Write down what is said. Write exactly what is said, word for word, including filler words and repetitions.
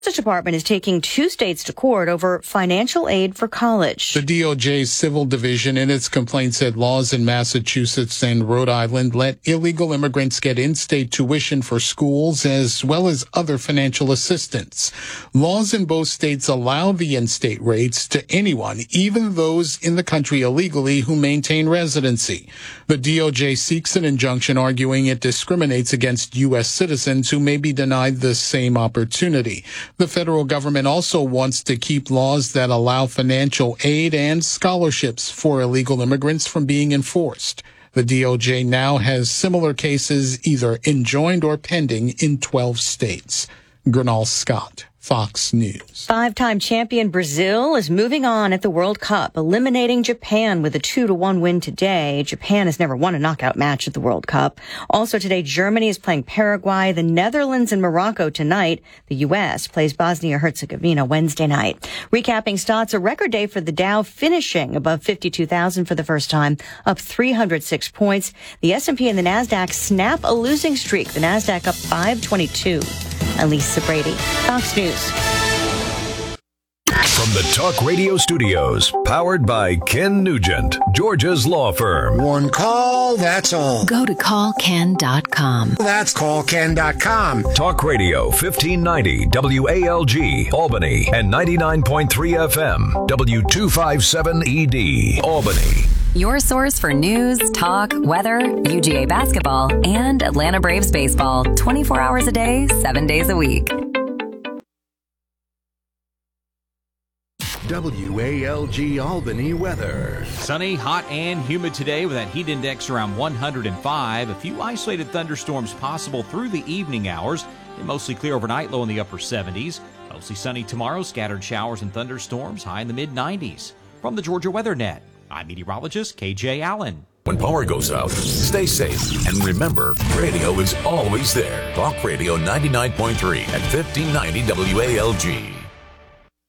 Justice Department is taking two states to court over financial aid for college. The D O J's Civil Division in its complaint said laws in Massachusetts and Rhode Island let illegal immigrants get in-state tuition for schools as well as other financial assistance. Laws in both states allow the in-state rates to anyone, even those in the country illegally who maintain residency. The D O J seeks an injunction arguing it discriminates against U S citizens who may be denied the same opportunity. The federal government also wants to keep laws that allow financial aid and scholarships for illegal immigrants from being enforced. The D O J now has similar cases either enjoined or pending in twelve states. Gernal Scott, Fox News. Five-time champion Brazil is moving on at the World Cup, eliminating Japan with a two to one win today. Japan has never won a knockout match at the World Cup. Also today, Germany is playing Paraguay, the Netherlands and Morocco tonight. The U S plays Bosnia-Herzegovina Wednesday night. Recapping stocks, a record day for the Dow, finishing above fifty-two thousand for the first time, up three hundred six points. The S and P and the Nasdaq snap a losing streak. The Nasdaq up five twenty-two. Elisa Brady, Fox News. From the Talk Radio studios, powered by Ken Nugent, Georgia's law firm. One call, that's all. Go to call ken dot com. That's call ken dot com. Talk Radio fifteen ninety W A L G, Albany, and ninety-nine point three F M, W two fifty-seven E D, Albany. Your source for news, talk, weather, U G A basketball, and Atlanta Braves baseball. twenty-four hours a day, seven days a week. W A L G Albany weather. Sunny, hot, and humid today with that heat index around one hundred five. A few isolated thunderstorms possible through the evening hours. And mostly clear overnight, low in the upper seventies. Mostly sunny tomorrow, scattered showers and thunderstorms, high in the mid nineties. From the Georgia Weather Net, I'm meteorologist K J Allen. When power goes out, stay safe. And remember, radio is always there. Talk Radio ninety-nine point three at fifteen ninety W A L G.